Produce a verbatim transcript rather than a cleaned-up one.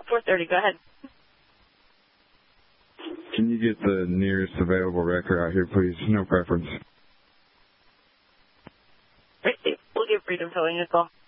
four thirty, go ahead. Can you get the nearest available record out here, please? No preference. Great. We'll give Freedom Towing a call.